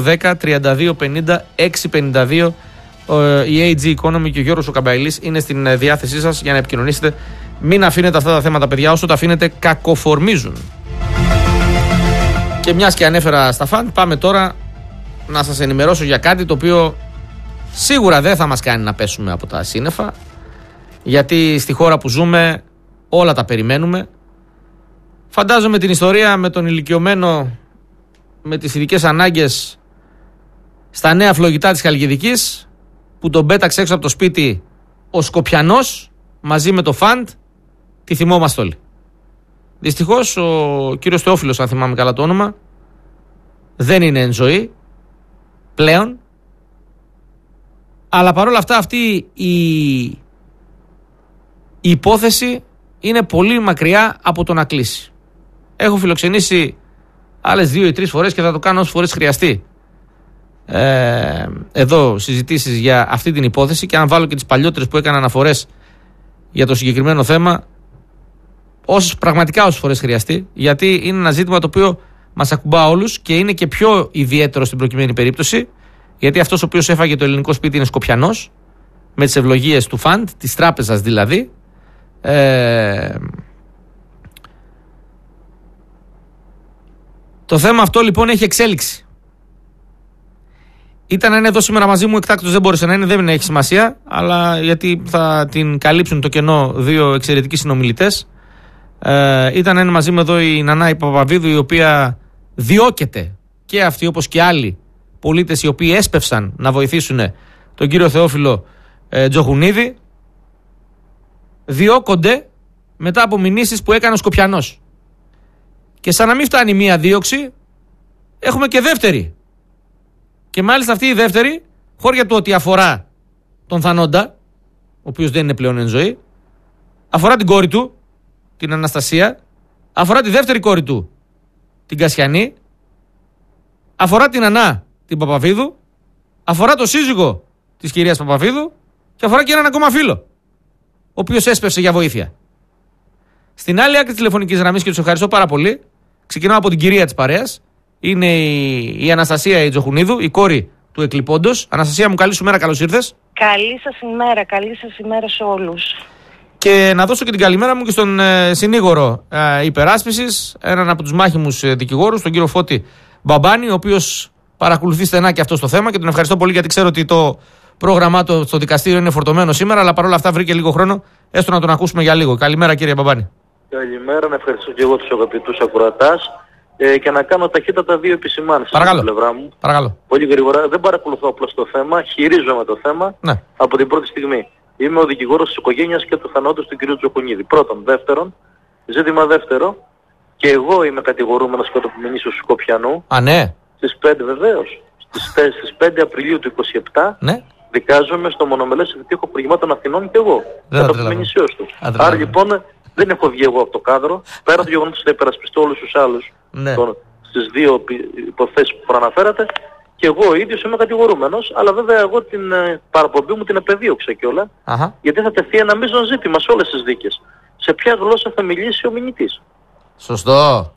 10-32-50-652. Η AG Economy και ο Γιώργος ο Καμπαϊλής είναι στην διάθεσή σας για να επικοινωνήσετε. Μην αφήνετε αυτά τα θέματα, παιδιά, όσο τα αφήνετε κακοφορμίζουν. Και μιας και ανέφερα στα φαν, πάμε τώρα να σας ενημερώσω για κάτι το οποίο σίγουρα δεν θα μας κάνει να πέσουμε από τα σύννεφα, γιατί στη χώρα που ζούμε όλα τα περιμένουμε. Φαντάζομαι την ιστορία με τον ηλικιωμένο με τις ειδικές ανάγκες στα νέα φλογητά της Χαλκιδικής, που τον πέταξε έξω από το σπίτι ο Σκοπιανός μαζί με το φαντ. Τι θυμόμαστε όλοι. Δυστυχώς ο κύριος Θεόφιλος, αν θυμάμαι καλά το όνομα, δεν είναι εν ζωή πλέον. Αλλά παρόλα αυτά αυτή η υπόθεση είναι πολύ μακριά από το να κλείσει. Έχω φιλοξενήσει άλλες 2 ή 3 φορές και θα το κάνω όσες φορές χρειαστεί εδώ συζητήσεις για αυτή την υπόθεση, και αν βάλω και τις παλιότερες που έκανα αναφορές για το συγκεκριμένο θέμα, πραγματικά όσες φορές χρειαστεί, γιατί είναι ένα ζήτημα το οποίο μας ακουμπά όλους και είναι και πιο ιδιαίτερο στην προκειμένη περίπτωση, γιατί αυτός ο οποίος έφαγε το ελληνικό σπίτι είναι Σκοπιανός, με τις ευλογίες του φαντ, της τράπεζας δηλαδή. Το θέμα αυτό λοιπόν έχει εξέλιξη. Ήταν να είναι εδώ σήμερα μαζί μου, εκτάκτως δεν μπόρεσε να είναι, δεν έχει σημασία, αλλά γιατί θα την καλύψουν το κενό 2 εξαιρετικοί συνομιλητές. Ήταν να είναι μαζί μου εδώ η Νανάη Παπαβίδου, η οποία διώκεται, και αυτή όπως και άλλοι πολίτες οι οποίοι έσπευσαν να βοηθήσουν τον κύριο Θεόφιλο Τζοχουνίδη, διώκονται μετά από μηνύσεις που έκανε ο Σκοπιανός. Και σαν να μην φτάνει μία δίωξη, έχουμε και δεύτερη. Και μάλιστα αυτή η δεύτερη, χώρια του ότι αφορά τον Θανόντα, ο οποίος δεν είναι πλέον εν ζωή, αφορά την κόρη του, την Αναστασία, αφορά τη δεύτερη κόρη του, την Κασιανή, αφορά την Ανά, την Παπαβίδου, αφορά το σύζυγο της κυρίας Παπαβίδου και αφορά και έναν ακόμα φίλο, ο οποίος έσπευσε για βοήθεια. Στην άλλη άκρη της τηλεφωνικής γραμμής, και τους ευχαριστώ πάρα πολύ, ξεκινάω από την κυρία της παρέας, είναι η Αναστασία η Τζοχουνίδου, η κόρη του εκλειπώντος. Αναστασία μου, καλή σου μέρα, καλώς ήρθες. Καλή σας ημέρα σε όλους. Και να δώσω και την καλημέρα μου και στον συνήγορο υπεράσπισης, έναν από τους μάχημους δικηγόρους, τον κύριο Φώτη Μπαμπάνη, ο οποίος παρακολουθεί στενά και αυτό το θέμα, και τον ευχαριστώ πολύ, γιατί ξέρω ότι το πρόγραμμά του στο δικαστήριο είναι φορτωμένο σήμερα, αλλά παρόλα αυτά βρήκε λίγο χρόνο έστω να τον ακούσουμε για λίγο. Καλημέρα, κύριε Μπαμπάνη. Καλημέρα, να ευχαριστώ και εγώ τους αγαπητούς ακροατάς και να κάνω ταχύτατα 2 επισημάνσεις από την πλευρά μου. Παρακαλώ. Πολύ γρήγορα, δεν παρακολουθώ απλώς το θέμα, χειρίζομαι το θέμα από την πρώτη στιγμή. Είμαι ο δικηγόρος της οικογένειας και του θανόντος του κ. Τζοχουνίδη. Πρώτον. Δεύτερον, ζήτημα δεύτερο, και εγώ είμαι κατηγορούμενος κατά το μηνύσιο του Σκοπιανού. Α, ναι. Στις 5, βεβαίως. Στις 5 Απριλίου του 27, ναι. Δικάζομαι στο μονομελές Επιτύχο Προηγμάτων Αθηνών και εγώ. Κατά το μηνύσιος του. Άρα λοιπόν δεν έχω βγει εγώ από το κάδρο, πέρα του γεγονότος ότι θα υπερασπιστώ όλους τους άλλους στις 2 υποθέσεις που προαναφέρατε, και εγώ ο ίδιος είμαι κατηγορούμενος, αλλά βέβαια εγώ την παραπομπή μου την επεδίωξα κιόλα, γιατί θα τεθεί ένα μείζον ζήτημα σε όλες τις δίκες. Σε ποια γλώσσα θα μιλήσει ο μηνυτής. Σωστό.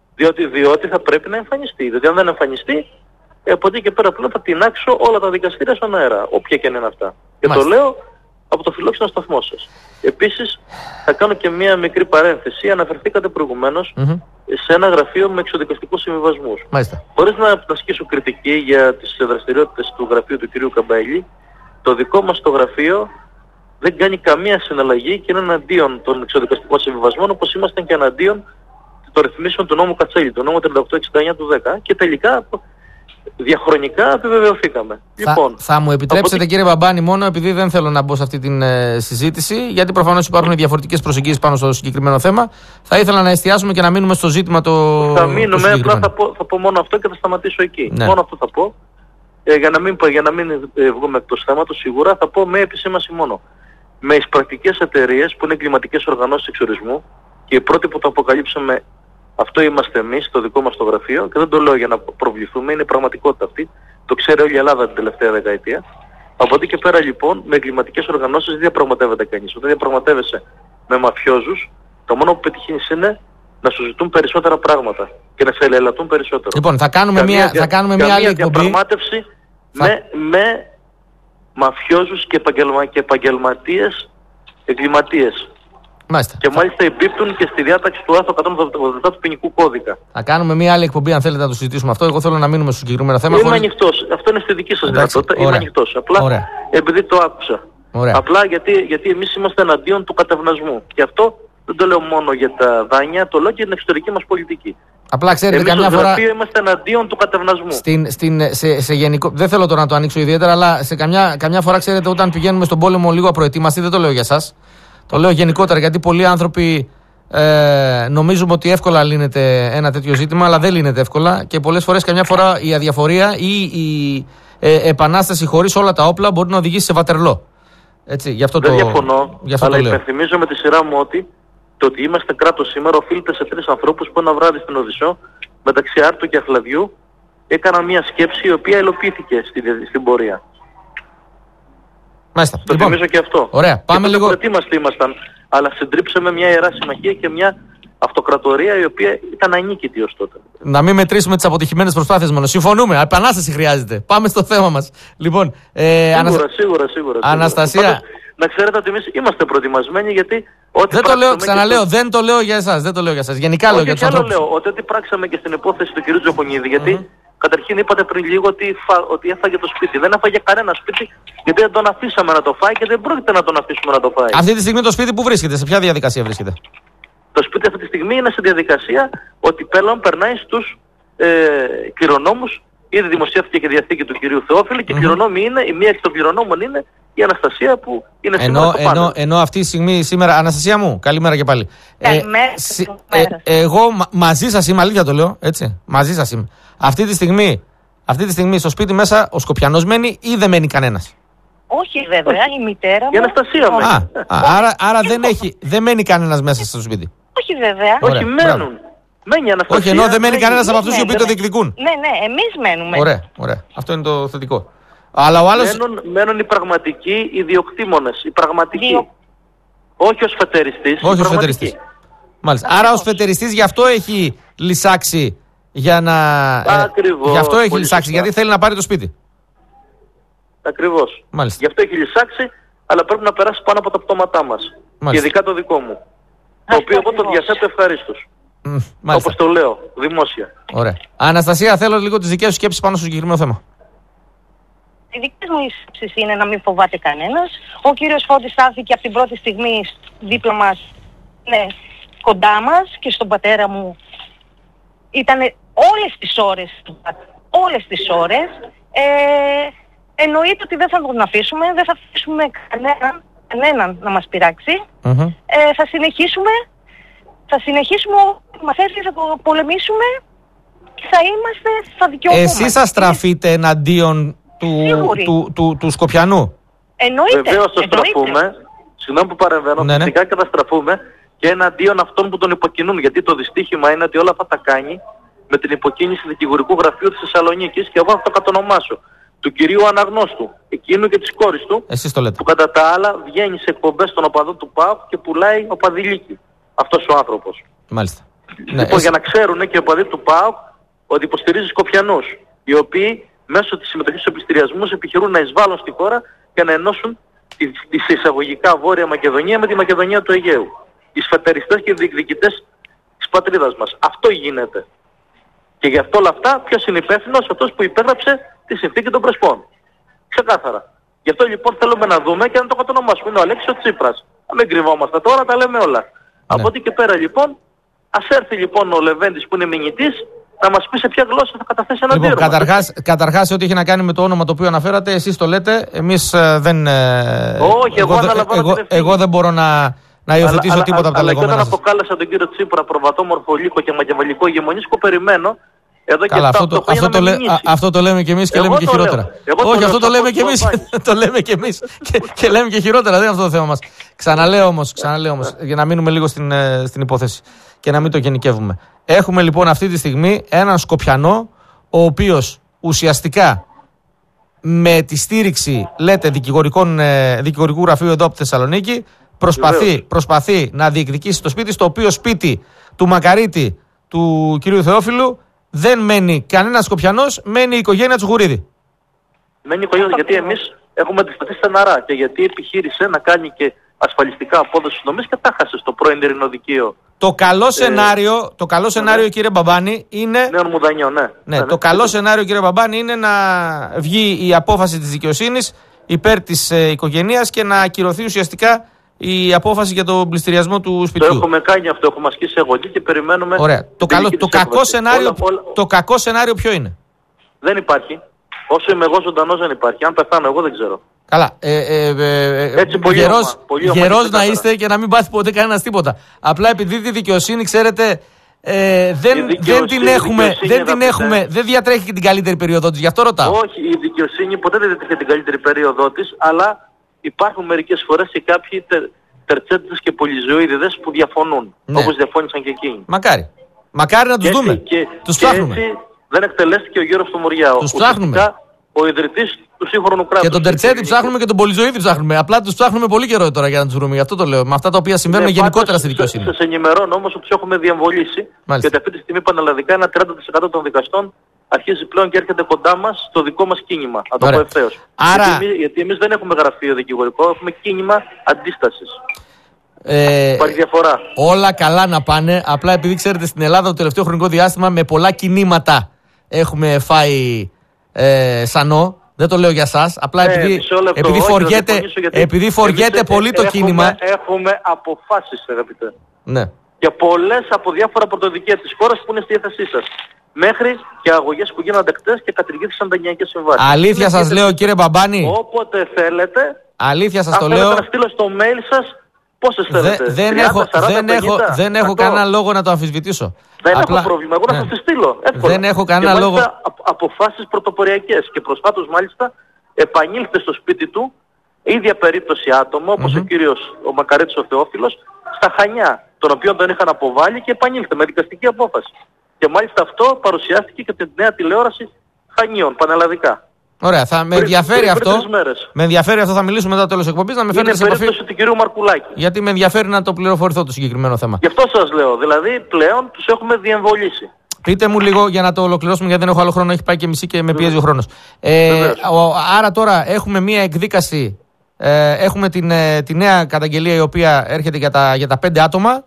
Διότι θα πρέπει να εμφανιστεί. Διότι αν δεν εμφανιστεί, από εκεί και πέρα πλέον θα τεινάξω όλα τα δικαστήρια στον αέρα, όποια και αν είναι αυτά. Και το λέω από το φιλόξενο σταθμό σας. Επίσης, θα κάνω και μία μικρή παρένθεση. Αναφερθήκατε προηγουμένως σε ένα γραφείο με εξοδικαστικούς συμβιβασμούς. Χωρίς να ασκήσω κριτική για τις δραστηριότητες του γραφείου του κ. Καμπαϊλή, το δικό μας το γραφείο δεν κάνει καμία συναλλαγή και είναι εναντίον των εξοδικαστικών συμβιβασμών, όπως ήμασταν και εναντίον των ρυθμίσεων του νόμου Κατσέλη, του νόμου 3869 του 10. Και τελικά διαχρονικά επιβεβαιωθήκαμε. Θα μου επιτρέψετε, κύριε Μπαμπάνη, μόνο επειδή δεν θέλω να μπω σε αυτή τη συζήτηση, γιατί προφανώς υπάρχουν διαφορετικές προσεγγίσεις πάνω στο συγκεκριμένο θέμα, θα ήθελα να εστιάσουμε και να μείνουμε στο ζήτημα το. Θα μείνουμε, απλά θα πω μόνο αυτό και θα σταματήσω εκεί. Ναι. Μόνο αυτό θα πω. Για να μην βγούμε εκτός θέματος, σίγουρα θα πω με επισήμαση μόνο. Με εισπρακτικές εταιρείες που είναι εγκληματικές οργανώσεις εξορισμού, και οι πρώτοι που το αποκαλύψαμε, αυτό είμαστε εμείς, το δικό μας το γραφείο, και δεν το λέω για να προβληθούμε, είναι πραγματικότητα αυτή. Το ξέρει όλη η Ελλάδα την τελευταία δεκαετία. Από εκεί και πέρα λοιπόν, με εγκληματικές οργανώσεις δεν διαπραγματεύεται κανείς. Όταν διαπραγματεύεσαι με μαφιόζους, το μόνο που πετυχαίνεις είναι να σου ζητούν περισσότερα πράγματα και να σε ελελατούν περισσότερο. Λοιπόν, θα κάνουμε μια άλλη εκπομπή. Διαπραγμάτευση με μαφιόζους και επαγγελματίες εγκληματίες. Μάλιστα. Και μάλιστα εμπίπτουν και στη διάταξη του άρθρου 187 του ποινικού κώδικα. Θα κάνουμε μια άλλη εκπομπή αν θέλετε να το συζητήσουμε αυτό. Εγώ θέλω να μείνουμε στο συγκεκριμένο θέμα. Είμαι ανοιχτός. Αυτό είναι στη δική σας δυνατότητα. Είμαι ανοιχτός. Απλά επειδή το άκουσα. Ωραία. Απλά γιατί εμείς είμαστε εναντίον του κατευνασμού. Και αυτό δεν το λέω μόνο για τα δάνεια, το λέω και για την εξωτερική μας πολιτική. Απλά ξέρετε, εμείς καμιά φορά. Είμαστε εναντίον του κατευνασμού. Σε γενικό. Δεν θέλω τώρα να το ανοίξω ιδιαίτερα, αλλά σε καμιά φορά, ξέρετε, όταν πηγαίνουμε στον πόλεμο λίγο απροετοίμαστοι, δεν το λέω για εσάς. Το λέω γενικότερα, γιατί πολλοί άνθρωποι νομίζουμε ότι εύκολα λύνεται ένα τέτοιο ζήτημα, αλλά δεν λύνεται εύκολα και πολλές φορές, καμιά φορά, η αδιαφορία ή η επανάσταση χωρίς όλα τα όπλα μπορεί να οδηγήσει σε βατερλό. Έτσι, γι' αυτό δεν διαφωνώ, αλλά υπενθυμίζω με τη σειρά μου ότι το ότι είμαστε κράτος σήμερα οφείλεται σε 3 ανθρώπους που ένα βράδυ στην Οδυσσό, μεταξύ Άρτου και Αχλαδιού, έκαναν μια σκέψη η οποία υλοποιήθηκε στην πορεία. Μάλιστα. Το θυμίζω και αυτό. Ωραία. Πάμε λίγο. Προετοίμαστοι ήμασταν, αλλά συντρίψαμε μια ιερά συμμαχία και μια αυτοκρατορία η οποία ήταν ανίκητη ως τότε. Να μην μετρήσουμε τις αποτυχημένες προσπάθειες μόνο. Συμφωνούμε. Επανάσταση χρειάζεται. Πάμε στο θέμα μας. Λοιπόν, σίγουρα. Αναστασία. Πάντως, να ξέρετε ότι εμείς είμαστε προετοιμασμένοι γιατί ό,τι δεν το λέω, ξαναλέω, δεν το λέω για εσάς. Γενικά λέω για τους ανθρώπους. Λέω ότι ό,τι πράξαμε και στην υπόθεση του κ. Τζοχονίδη, γιατί καταρχήν είπατε πριν λίγο ότι έφαγε το σπίτι. Δεν έφαγε κανένα σπίτι γιατί δεν τον αφήσαμε να το φάει και δεν πρόκειται να τον αφήσουμε να το φάει. Αυτή τη στιγμή το σπίτι που βρίσκεται, σε ποια διαδικασία βρίσκεται? Το σπίτι αυτή τη στιγμή είναι σε διαδικασία ότι πλέον περνάει στους κληρονόμους. Ήδη δημοσιεύτηκε και διαθήκη του κυρίου Θεόφιλη και κληρονόμοι είναι, η μία εκ των κληρονόμων είναι η Αναστασία που είναι σήμερα στο πάνελ. Ενώ αυτή τη στιγμή σήμερα, Αναστασία μου, καλημέρα και πάλι. Καλημέρα. Εγώ μαζί σας είμαι, αλήθεια το λέω, έτσι, μαζί σας είμαι. Αυτή τη στιγμή στο σπίτι μέσα ο Σκοπιανός μένει ή δεν μένει κανένας? Όχι βέβαια, η μητέρα μου. Η Αναστασία μένει. Άρα δεν μένει κανένας μέσα στο σπίτι. Όχι βέβαια. Όχι, μένουν. Μένει η Αναστασία. Όχι, ενώ δεν μένει κανένας από αυτούς οι οποίοι το διεκδικούν. Ναι, εμείς μένουμε. Ωραία. Αυτό είναι το θετικό. Αλλά ο άλλος... μένουν οι πραγματικοί ιδιοκτήμονες. Οι πραγματικοί. Όχι ως φετεριστής. Όχι ως φετεριστής. Μάλιστα. Άρα ως φετεριστής γι' αυτό έχει λυσάξει για να... Ακριβώς. Γι' αυτό έχει λυσάξει, γιατί θέλει να πάρει το σπίτι. Ακριβώς. Μάλιστα. Γι' αυτό έχει λυσάξει, αλλά πρέπει να περάσει πάνω από τα πτώματά μας. Μάλιστα. Και ειδικά το δικό μου. Το οποίο εγώ το διαθέτω ευχαρίστως. Όπως το λέω, δημόσια. Ωραία. Αναστασία, θέλω λίγο τις δικές σου σκέψεις πάνω στο συγκεκριμένο θέμα. Οι δικές μου σκέψεις είναι να μην φοβάται κανένας. Ο κύριος Φώτης στάθηκε από την πρώτη στιγμή δίπλα μας, κοντά μας και στον πατέρα μου. Ήταν όλες τις ώρες. Εννοείται ότι δεν θα τον αφήσουμε, δεν θα αφήσουμε κανέναν να μας πειράξει. Θα συνεχίσουμε ό,τι μας έρθει, θα το πολεμήσουμε και θα είμαστε στα δικαιώματα. Εσείς θα στραφείτε εναντίον του Σκοπιανού? Εννοείται. Βεβαίως θα στραφούμε. Συγγνώμη που παρεμβαίνω. Φυσικά και θα στραφούμε και εναντίον αυτών που τον υποκινούν. Γιατί το δυστύχημα είναι ότι όλα αυτά τα κάνει με την υποκίνηση δικηγορικού γραφείου της Θεσσαλονίκης και εγώ θα το κατονομάσω. Του κυρίου Αναγνώστου, εκείνου και της κόρης του, εσείς το λέτε, που κατά τα άλλα βγαίνει σε εκπομπές των οπαδών του ΠΑΟΚ και πουλάει οπαδηλίκη. Αυτός ο άνθρωπος. Μάλιστα. Λοιπόν, για να ξέρουν και οι οπαδοί του ΠΑΟΚ ότι υποστηρίζει Σκοπιανούς, οι οποίοι μέσω της συμμετοχής στους επιστηριασμούς επιχειρούν να εισβάλλουν στη χώρα και να ενώσουν τις εισαγωγικά Βόρεια Μακεδονία με τη Μακεδονία του Αιγαίου. Οι σφετεριστές και οι διεκδικητές της πατρίδας μας. Αυτό γίνεται. Και γι' αυτό όλα αυτά ποιος είναι υπεύθυνος? Αυτός που υπέγραψε τη συνθήκη των Πρεσπών. Ξεκάθαρα. Γι' αυτό λοιπόν θέλουμε να δούμε και να το κατονομάσουμε. Είναι ο Αλέξης ο Τσίπρας. Να μην κρυβόμαστε τώρα, τα λέμε όλα. Από εκεί και πέρα λοιπόν, ας έρθει λοιπόν ο Λεβέντης που είναι μηνυτής να μας πει σε ποια γλώσσα θα καταθέσει ένα αντίρρημα. Καταρχάς, ό,τι έχει να κάνει με το όνομα το οποίο αναφέρατε, εσείς το λέτε, εμείς δεν... Όχι, εγώ δεν μπορώ να υιοθετήσω τίποτα από τα λεγόμενα. Αλλά και όταν αποκάλεσα τον κύριο Τσίπρα προβατόμορφο λύκο και μαγευαλικό ηγεμονίσκο, περιμένω εδώ και καλά, αυτό το λέμε και εμείς και λέμε και χειρότερα. Όχι, αυτό το λέμε και εμείς. Το λέμε και εμείς και λέμε και χειρότερα. Δεν είναι αυτό το θέμα μας. Ξαναλέω όμως, για να μείνουμε λίγο στην υπόθεση και να μην το γενικεύουμε. Έχουμε λοιπόν αυτή τη στιγμή έναν Σκοπιανό, ο οποίος ουσιαστικά με τη στήριξη, λέτε, δικηγορικού γραφείου εδώ από τη Θεσσαλονίκη, προσπαθεί να διεκδικήσει το σπίτι, στο οποίο σπίτι του Μακαρίτη, του κυρίου Θεόφιλου, δεν μένει κανένας Σκοπιανός, μένει η οικογένεια Τσουγουρίδη. Μένει η οικογένεια, γιατί εμείς έχουμε αντισταθεί στεναρά και γιατί επιχείρησε να κάνει και ασφαλιστικά απόδοση νομής και τα χάσε στο πρώην ειρηνοδικείο. Το καλό σενάριο, κύριε Μπαμπάνη, είναι. Νέων Μουδανιών, ναι. Το καλό σενάριο, κύριε Μπαμπάνη, είναι να βγει η απόφαση της δικαιοσύνης υπέρ της οικογένειας και να ακυρωθεί ουσιαστικά η απόφαση για τον πληστηριασμό του σπιτιού. Το έχουμε κάνει αυτό, έχουμε ασκήσει εγωγή και περιμένουμε. Ωραία. Το κακό σενάριο ποιο είναι? Δεν υπάρχει. Όσο είμαι εγώ ζωντανός δεν υπάρχει. Αν πεθάνω εγώ δεν ξέρω. Καλά. Έτσι γερός να είστε και να μην πάθει ποτέ κανένας τίποτα. Απλά επειδή τη δικαιοσύνη, ξέρετε, δεν διατρέχει και την καλύτερη περίοδο της. Γι' αυτό ρωτάω. Όχι, η δικαιοσύνη ποτέ δεν διατρέχει την καλύτερη περίοδο της, αλλά υπάρχουν μερικές φορές και κάποιοι τερτσέτες και πολυζωίδιδες που διαφωνούν. Ναι. Όπως διαφώνησαν και εκείνοι. Μακάρι να τους δούμε. Τους ψάχνουμε. Έτσι δεν εκτελέστηκε ο Γιώργος του Μουριάου. Τους ψάχνουμε. Ο ιδρυτής του σύγχρονου κράτους. Και τον Τερτσέτη ψάχνουμε και τον Πολυζωίδη ψάχνουμε. Απλά τους ψάχνουμε πολύ καιρό τώρα για να τους βρούμε. Γι' αυτό το λέω. Με αυτά τα οποία συμβαίνουν γενικότερα στη δικαιοσύνη. Σας ενημερώνω όμως ότι τους έχουμε διαμβολήσει. Γιατί αυτή τη στιγμή πανελλαδικά ένα 30% των δικαστών αρχίζει πλέον και έρχεται κοντά μας στο δικό μας κίνημα. Να το πω ευθέως. Γιατί εμείς δεν έχουμε γραφείο δικηγορικό, έχουμε κίνημα αντίστασης. Υπάρχει διαφορά. Όλα καλά να πάνε. Απλά επειδή ξέρετε στην Ελλάδα το τελευταίο χρονικό διάστημα με πολλά κινήματα έχουμε φάει σανό. Δεν το λέω για εσάς. Απλά επειδή φοριέται πολύ το κίνημα. Έχουμε αποφάσεις, αγαπητέ. Ναι. Και πολλές από διάφορα πρωτοδικεία της χώρας που είναι στη διάθεσή σας. Μέχρι και αγωγές που γίνονται δεκτές και κατηργήθησαν τα ενιακές συμβάσεις. Αλήθεια σας λέω, κύριε Μπαμπάνη. Όποτε θέλετε. Αλήθεια σας το λέω. Αν θέλετε να στείλω στο mail σας, πόσες θέλετε? Δεν έχω κανένα λόγο να το αμφισβητήσω. Δεν έχω πρόβλημα. Εγώ να σας τη στείλω. Εύκολα. Δεν έχω κανένα λόγο. Αποφάσεις πρωτοποριακές. Και προσφάτως μάλιστα επανήλθε στο σπίτι του ίδια περίπτωση άτομο, όπως ο Μακαρίτης ο Θεόφιλος, στα Χανιά, τον οποίο τον είχαν αποβάλει και επανήλθε με δικαστική απόφαση. Και μάλιστα αυτό παρουσιάστηκε και την νέα τηλεόραση Χανίων, πανελλαδικά. Ωραία, με ενδιαφέρει αυτό. Με ενδιαφέρει αυτό, θα μιλήσουμε μετά το τέλος εκπομπής. Να με φέρετε σε επαφή. Είναι περίπτωση του κυρίου Μαρκουλάκη. Γιατί με ενδιαφέρει να το πληροφορηθώ το συγκεκριμένο θέμα. Γι' αυτό σας λέω. Δηλαδή πλέον τους έχουμε διεμβολήσει. Πείτε μου λίγο για να το ολοκληρώσουμε, γιατί δεν έχω άλλο χρόνο. Έχει πάει και μισή και με πιέζει ο χρόνος. Άρα τώρα έχουμε μία εκδίκαση. Έχουμε τη νέα καταγγελία η οποία έρχεται για τα 5 άτομα.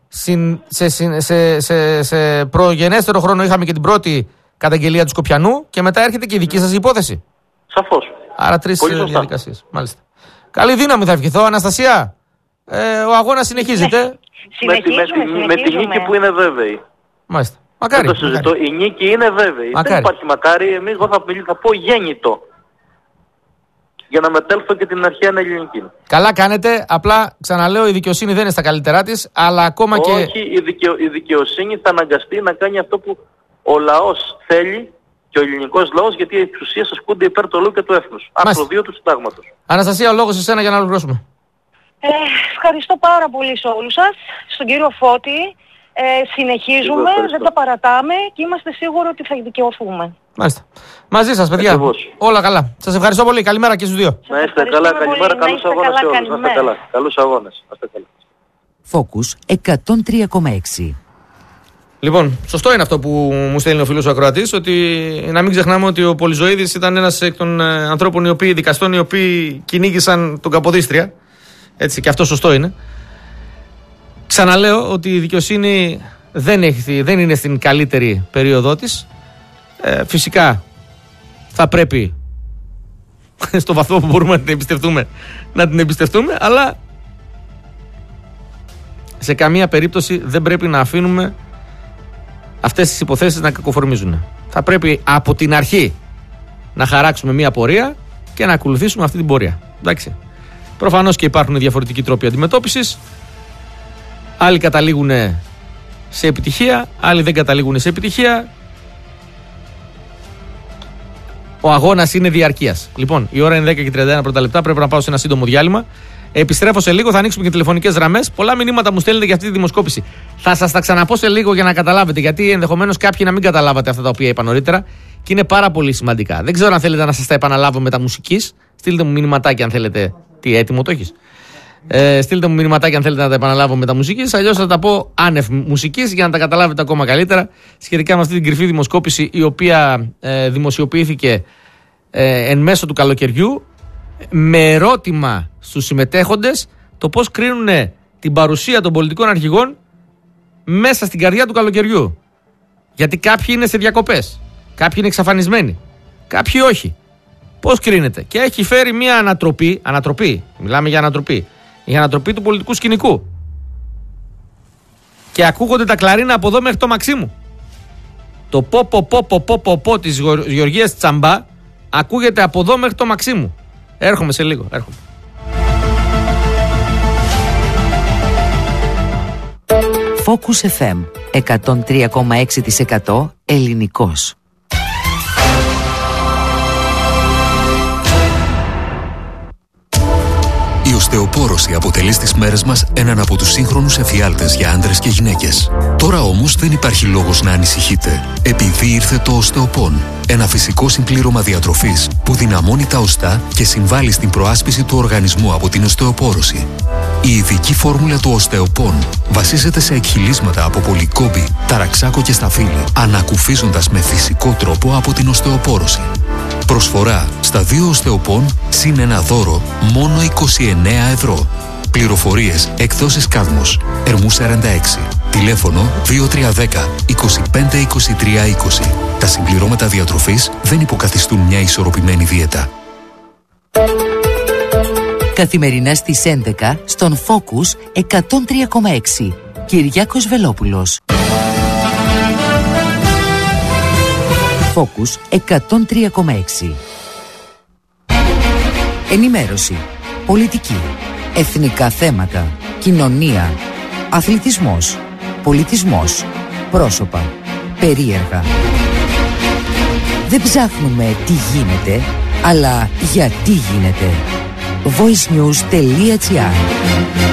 Σε προγενέστερο χρόνο είχαμε και την πρώτη καταγγελία του Σκοπιανού και μετά έρχεται και η δική σας υπόθεση. Σαφώς. Άρα 3 διαδικασίες. Μάλιστα. Καλή δύναμη θα ευχηθώ, Αναστασία. Ο αγώνας συνεχίζεται. Με τη νίκη που είναι βέβαιη. Μάλιστα. Μακάρι. Δεν το συζητώ. Η νίκη είναι βέβαιη. Δεν υπάρχει μακάρι. Εγώ θα πω γέννητο. Για να μετέλθω και την αρχαία ελληνική. Καλά κάνετε. Απλά ξαναλέω, η δικαιοσύνη δεν είναι στα καλύτερά της, αλλά ακόμα Όχι, η δικαιοσύνη θα αναγκαστεί να κάνει αυτό που ο λαός θέλει και ο ελληνικός λαός, γιατί οι εξουσίες ασκούνται υπέρ του λαού και του έθνους. Άρθρο 2 του Συντάγματος. Αναστασία, ο λόγος σε εσένα για να ολοκληρώσουμε. Ευχαριστώ πάρα πολύ σε όλους σας. Στον κύριο Φώτη. Συνεχίζουμε, δεν τα παρατάμε και είμαστε σίγουροι ότι θα δικαιωθούμε. Μάλιστα. Μαζί σας, παιδιά. Ακριβώς. Όλα καλά. Σας ευχαριστώ πολύ. Καλημέρα και στους δύο. Να είστε καλά, καλημέρα, καλούς αγώνες σε όλους. Να είστε καλά. Καλούς αγώνες. Να είστε καλά. Focus 103,6. Λοιπόν, σωστό είναι αυτό που μου στέλνει ο φίλος ο ακροατής, ότι να μην ξεχνάμε ότι ο Πολυζωίδης ήταν ένας εκ των ανθρώπων δικαστών οι οποίοι κυνήγησαν τον Καποδίστρια. Έτσι, και αυτό σωστό είναι. Ξαναλέω ότι η δικαιοσύνη δεν είναι στην καλύτερη περίοδό της. Φυσικά θα πρέπει στο βαθμό που μπορούμε να την εμπιστευτούμε, αλλά σε καμία περίπτωση δεν πρέπει να αφήνουμε αυτές τις υποθέσεις να κακοφορμίζουν. Θα πρέπει από την αρχή να χαράξουμε μία πορεία και να ακολουθήσουμε αυτή την πορεία. Εντάξει. Προφανώς και υπάρχουν διαφορετικοί τρόποι αντιμετώπισης. Άλλοι καταλήγουν σε επιτυχία, άλλοι δεν καταλήγουν σε επιτυχία. Ο αγώνας είναι διαρκείας. Λοιπόν, η ώρα είναι 10 και 31 πρώτα λεπτά. Πρέπει να πάω σε ένα σύντομο διάλειμμα. Επιστρέφω σε λίγο, θα ανοίξουμε και τηλεφωνικές γραμμές. Πολλά μηνύματα μου στέλνετε για αυτή τη δημοσκόπηση. Θα σας τα ξαναπώ σε λίγο για να καταλάβετε, γιατί ενδεχομένως κάποιοι να μην καταλάβατε αυτά τα οποία είπα νωρίτερα και είναι πάρα πολύ σημαντικά. Δεν ξέρω αν θέλετε να σας τα επαναλάβω με τα μουσικής. Στείλτε μου μηνυματάκι αν θέλετε. Τι έτοιμο το έχεις. Στείλτε μου μηνυματάκια αν θέλετε να τα επαναλάβω με τα μουσικής. Αλλιώς θα τα πω άνευ μουσικής για να τα καταλάβετε ακόμα καλύτερα σχετικά με αυτή την κρυφή δημοσκόπηση η οποία δημοσιοποιήθηκε εν μέσω του καλοκαιριού με ερώτημα στους συμμετέχοντες το πώς κρίνουν την παρουσία των πολιτικών αρχηγών μέσα στην καρδιά του καλοκαιριού. Γιατί κάποιοι είναι σε διακοπές, κάποιοι είναι εξαφανισμένοι, κάποιοι όχι. Πώς κρίνεται? Και έχει φέρει μια ανατροπή, μιλάμε για ανατροπή του πολιτικού σκηνικού. Και ακούγονται τα κλαρίνα από εδώ μέχρι το Μαξίμου. Το πω της Γεωργίας Τσαμπά ακούγεται από εδώ μέχρι το Μαξίμου. Έρχομαι σε λίγο, Focus FM 103,6% ελληνικός. Η οστεοπόρωση αποτελεί στις μέρες μας έναν από τους σύγχρονους εφιάλτες για άντρες και γυναίκες. Τώρα όμως δεν υπάρχει λόγος να ανησυχείτε, επειδή ήρθε το οστεοπόν. Ένα φυσικό συμπλήρωμα διατροφής που δυναμώνει τα οστά και συμβάλλει στην προάσπιση του οργανισμού από την οστεοπόρωση. Η ειδική φόρμουλα του οστεοπόν βασίζεται σε εκχυλίσματα από πολυκόμπη, ταραξάκο και σταφύλι, ανακουφίζοντας με φυσικό τρόπο από την οστεοπόρωση. Προσφορά στα 2 οστεοπόν συν ένα δώρο μόνο 29 ευρώ. Πληροφορίες εκδόσεις Κάδμος, Ερμού 46. Τηλέφωνο 2310 25 23 20. Τα συμπληρώματα διατροφής δεν υποκαθιστούν μια ισορροπημένη δίαιτα. Καθημερινά στις 11 στον Focus 103,6. Κυριάκος Βελόπουλος. Focus 103,6. Ενημέρωση, πολιτική, εθνικά θέματα, κοινωνία, αθλητισμός, πολιτισμός, πρόσωπα, περίεργα. Δεν ψάχνουμε τι γίνεται, αλλά γιατί γίνεται. voicenews.gr